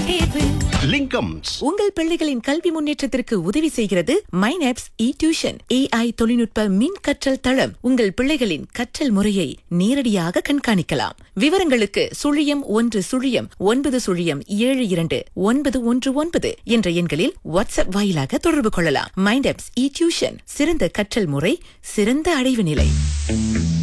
தேர்வு. லிங்கம்ஸ். உங்கள் பிள்ளைகளின் கல்வி முன்னேற்றத்திற்கு உதவி செய்கிறது மைனாப்ஸ் டியூஷன். AI தொழில்நுட்ப மின் கற்றல் தளம். உங்கள் பிள்ளைகளின் கற்றல் முறையை நேரடியாக கண்காணிக்கலாம். விவரங்களுக்கு 011090729119 என்ற எண்களில் வாட்ஸ்அப் வாயிலாக தொடர்பு கொள்ளலாம். மைனாப்ஸ் டியூஷன், சிறந்த கற்றல் முறை, சிறந்த அடைவு நிலை.